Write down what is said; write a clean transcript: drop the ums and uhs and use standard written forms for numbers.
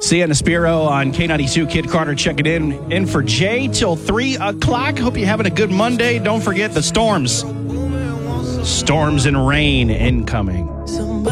Sienna Spiro on K92. Kid Carter checking in for Jay till 3 o'clock. Hope you're having a good Monday. Don't forget the storms. Storms and rain incoming.